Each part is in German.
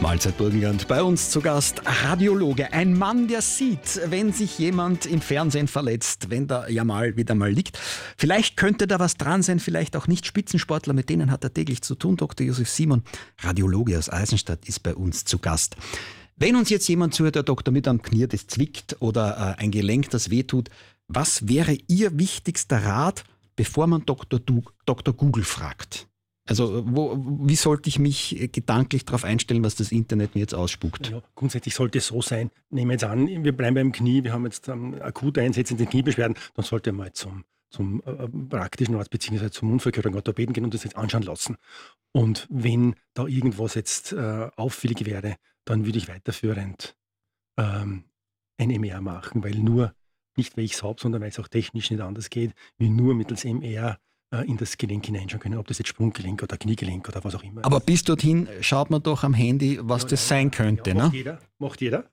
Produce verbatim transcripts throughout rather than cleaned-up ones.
Mahlzeit Burgenland. Bei uns zu Gast Radiologe, ein Mann, der sieht, wenn sich jemand im Fernsehen verletzt, wenn da ja mal wieder mal liegt. Vielleicht könnte da was dran sein, vielleicht auch nicht. Spitzensportler, mit denen hat er täglich zu tun. Doktor Josef Simon, Radiologe aus Eisenstadt, ist bei uns zu Gast. Wenn uns jetzt jemand zuhört, der Doktor, mit am Knie, das zwickt oder äh, ein Gelenk, das wehtut, was wäre Ihr wichtigster Rat, bevor man Doktor Du, Doktor Google fragt? Also wo, wie sollte ich mich gedanklich darauf einstellen, was das Internet mir jetzt ausspuckt? Ja, grundsätzlich sollte es so sein, nehmen wir jetzt an, wir bleiben beim Knie, wir haben jetzt ähm, akut einsetzende Kniebeschwerden, dann sollte man mal zum, zum äh, praktischen Arzt bzw. zum Unfallchirurgen Orthopäden gehen und das jetzt anschauen lassen. Und wenn da irgendwas jetzt äh, auffällig wäre, dann würde ich weiterführend ähm, ein M R machen, weil nur, nicht weil ich es habe, sondern weil es auch technisch nicht anders geht, wie nur mittels M R in das Gelenk hineinschauen können, ob das jetzt Sprunggelenk oder Kniegelenk oder was auch immer. Aber bis dorthin schaut man doch am Handy, was ja, das sein könnte. Ja, macht ne? jeder, macht jeder.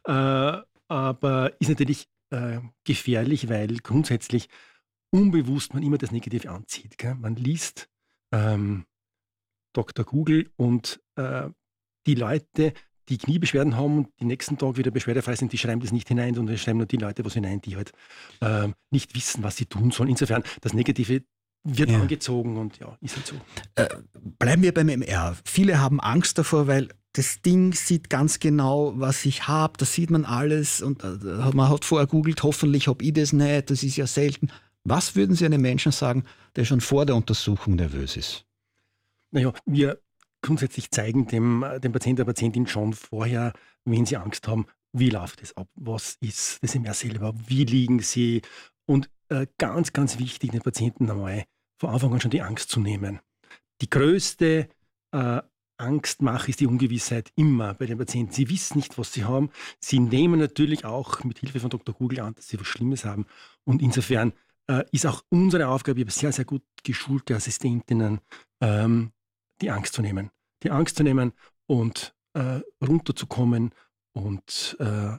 Äh, aber ist natürlich äh, gefährlich, weil grundsätzlich unbewusst man immer das Negative anzieht. Gell? Man liest ähm, Doktor Google und äh, die Leute, die Kniebeschwerden haben und die nächsten Tag wieder beschwerdefrei sind, die schreiben das nicht hinein, sondern schreiben nur die Leute was hinein, die halt äh, nicht wissen, was sie tun sollen. Insofern, das Negative wird ja angezogen und ja, ist halt so. Äh, bleiben wir beim M R. Viele haben Angst davor, weil das Ding sieht ganz genau, was ich habe. Da sieht man alles und äh, man hat vorher googelt, hoffentlich habe ich das nicht, das ist ja selten. Was würden Sie einem Menschen sagen, der schon vor der Untersuchung nervös ist? Naja, wir grundsätzlich zeigen dem, dem Patienten, der Patientin schon vorher, wenn sie Angst haben, wie läuft das ab, was ist das M R selber, wie liegen sie und äh, ganz, ganz wichtig, den Patienten einmal von Anfang an schon die Angst zu nehmen. Die größte äh, Angstmache ist die Ungewissheit immer bei den Patienten. Sie wissen nicht, was sie haben. Sie nehmen natürlich auch mit Hilfe von Doktor Google an, dass sie was Schlimmes haben. Und insofern äh, ist auch unsere Aufgabe, ich habe sehr, sehr gut geschulte Assistentinnen, ähm, die Angst zu nehmen. Die Angst zu nehmen und äh, runterzukommen und äh,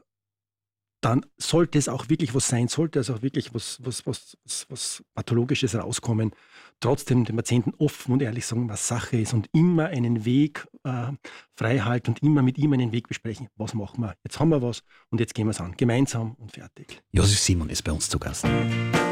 dann sollte es auch wirklich was sein, sollte es auch wirklich was, was, was, was, was Pathologisches rauskommen, trotzdem dem Patienten offen und ehrlich sagen, was Sache ist und immer einen Weg äh, frei halten und immer mit ihm einen Weg besprechen. Was machen wir? Jetzt haben wir was und jetzt gehen wir es an. Gemeinsam und fertig. Josef Simon ist bei uns zu Gast.